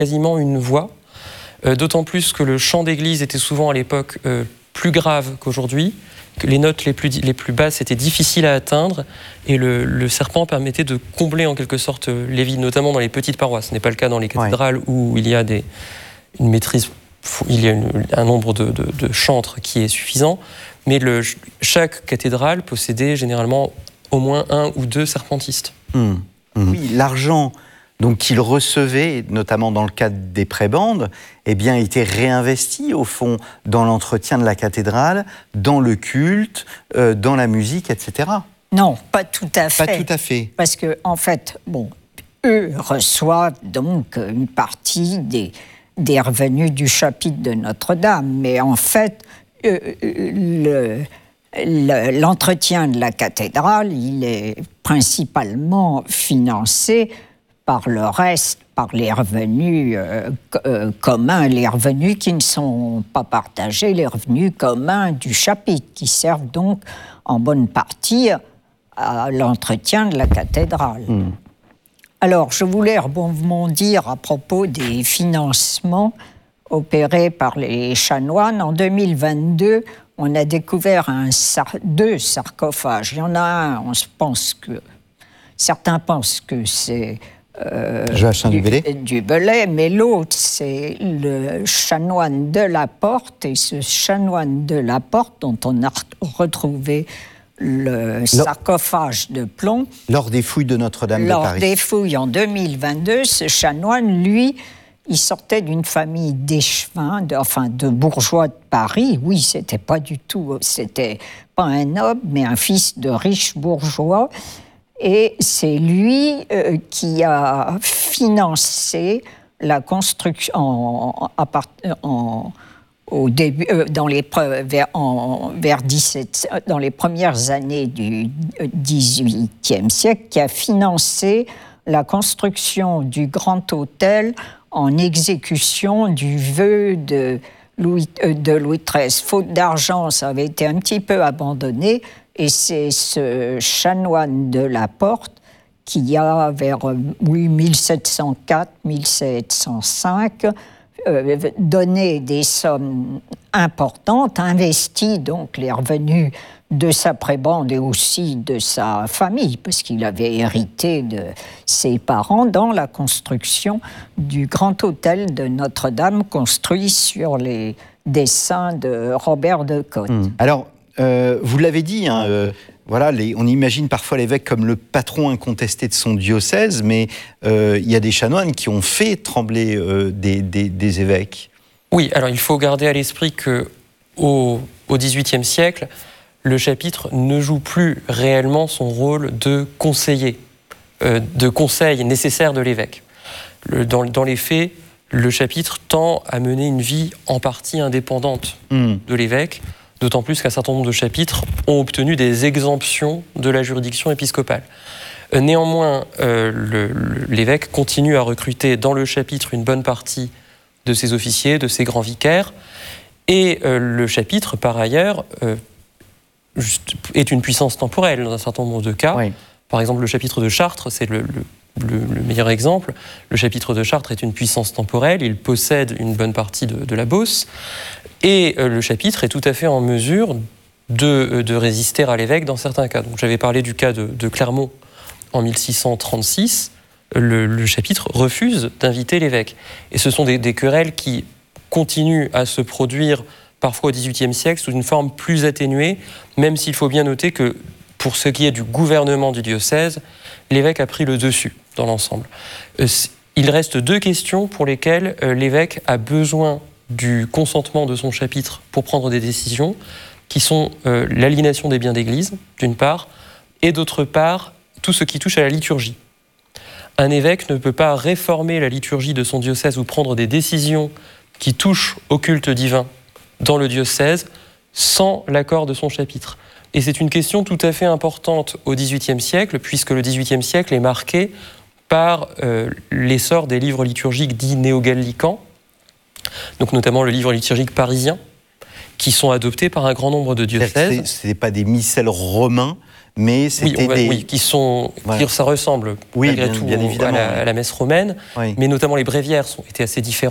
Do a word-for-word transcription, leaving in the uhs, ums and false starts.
quasiment une voix, euh, d'autant plus que le chant d'église était souvent à l'époque euh, plus grave qu'aujourd'hui, que les notes les plus, les plus basses étaient difficiles à atteindre, et le, le serpent permettait de combler en quelque sorte les vides, notamment dans les petites paroisses. Ce n'est pas le cas dans les cathédrales ouais. où il y a des, une maîtrise, il y a une, un nombre de, de, de chantres qui est suffisant, mais le, chaque cathédrale possédait généralement au moins un ou deux serpentistes. Mmh. Mmh. Oui, l'argent donc qu'il recevait, notamment dans le cadre des prébendes, eh bien, était réinvesti, au fond, dans l'entretien de la cathédrale, dans le culte, euh, dans la musique, et cetera. Non, pas tout à fait. Pas tout à fait. Parce que, en fait, bon, eux reçoivent donc une partie des, des revenus du chapitre de Notre-Dame. Mais en fait, euh, le... Le, l'entretien de la cathédrale, il est principalement financé par le reste, par les revenus euh, euh, communs, les revenus qui ne sont pas partagés, les revenus communs du chapitre, qui servent donc en bonne partie à l'entretien de la cathédrale. Mmh. Alors, je voulais rebondir à propos des financements opérés par les chanoines. En deux mille vingt-deux, on a découvert un sar- deux sarcophages. Il y en a un, on se pense que... Certains pensent que c'est euh, du, du Belay, mais l'autre, c'est le chanoine de la Porte. Et ce chanoine de la Porte, dont on a retrouvé le sarcophage de plomb... Lors des fouilles de Notre-Dame de Paris. Lors des fouilles en deux mille vingt-deux, ce chanoine, lui... Il sortait d'une famille d'échevins, de, enfin de bourgeois de Paris. Oui, c'était pas du tout, c'était pas un noble, mais un fils de riches bourgeois. Et c'est lui euh, qui a financé la construction en, en, en, au début, euh, dans les vers, en, vers dix-sept, dans les premières années du dix-huitième siècle, qui a financé la construction du Grand Hôtel en exécution du vœu de Louis, euh, de Louis treize. Faute d'argent, ça avait été un petit peu abandonné, et c'est ce chanoine de la Porte qui a, vers oui, mille sept cent quatre mille sept cent cinq, euh, donné des sommes importantes, investi donc les revenus de sa prébende et aussi de sa famille, parce qu'il avait hérité de ses parents dans la construction du grand hôtel de Notre-Dame, construit sur les dessins de Robert de Cotte. Mmh. Alors, euh, vous l'avez dit, hein, euh, voilà, les, on imagine parfois l'évêque comme le patron incontesté de son diocèse, mais euh, il y a des chanoines qui ont fait trembler euh, des, des, des évêques. Oui, alors il faut garder à l'esprit qu'au au dix-huitième siècle, le chapitre ne joue plus réellement son rôle de conseiller, euh, de conseil nécessaire de l'évêque. Le, dans, dans les faits, le chapitre tend à mener une vie en partie indépendante mmh. de l'évêque, d'autant plus qu'un certain nombre de chapitres ont obtenu des exemptions de la juridiction épiscopale. Euh, néanmoins, euh, le, le, l'évêque continue à recruter dans le chapitre une bonne partie de ses officiers, de ses grands vicaires, et euh, le chapitre, par ailleurs, euh, Juste, est une puissance temporelle dans un certain nombre de cas. Oui. Par exemple, le chapitre de Chartres, c'est le, le, le, le meilleur exemple. Le chapitre de Chartres est une puissance temporelle, il possède une bonne partie de, de la Beauce, et euh, le chapitre est tout à fait en mesure de, de résister à l'évêque dans certains cas. Donc, j'avais parlé du cas de, de Clermont en mille six cent trente-six, le, le chapitre refuse d'inviter l'évêque. Et ce sont des, des querelles qui continuent à se produire parfois au dix-huitième siècle, sous une forme plus atténuée, même s'il faut bien noter que, pour ce qui est du gouvernement du diocèse, l'évêque a pris le dessus dans l'ensemble. Il reste deux questions pour lesquelles l'évêque a besoin du consentement de son chapitre pour prendre des décisions, qui sont l'aliénation des biens d'église, d'une part, et d'autre part, tout ce qui touche à la liturgie. Un évêque ne peut pas réformer la liturgie de son diocèse ou prendre des décisions qui touchent au culte divin dans le diocèse, sans l'accord de son chapitre. Et c'est une question tout à fait importante au dix-huitième siècle, puisque le dix-huitième siècle est marqué par euh, l'essor des livres liturgiques dits néo-gallicans, donc notamment le livre liturgique parisien, qui sont adoptés par un grand nombre de diocèses. Ce n'est pas des missels romains, mais Oui, c'était on va- des... oui, qui sont, Voilà. qui, ça ressemble Oui, malgré bien- tout bien au- évidemment, à, la, oui. à la messe romaine, Oui. mais notamment les bréviaires sont, étaient assez différents.